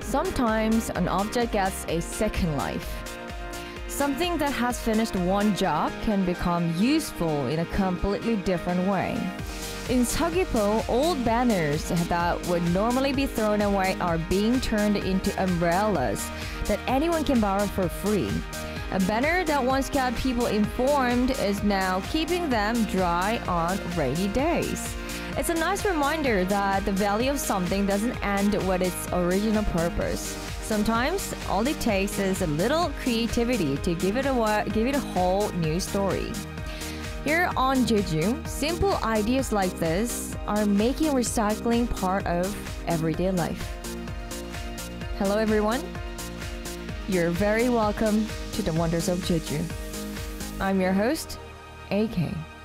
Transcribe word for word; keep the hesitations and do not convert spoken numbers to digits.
Sometimes an object gets a second life. Something that has finished one job can become useful in a completely different way. In Seogwipo, old banners that would normally be thrown away are being turned into umbrellas that anyone can borrow for free. A banner that once got people informed is now keeping them dry on rainy days. It's a nice reminder that the value of something doesn't end with its original purpose. Sometimes all it takes is a little creativity to give it a give it a whole new story. Here on Jeju, simple ideas like this are making recycling part of everyday life. Hello everyone. You're very welcome to the Wonders of Jeju. I'm your host, A K.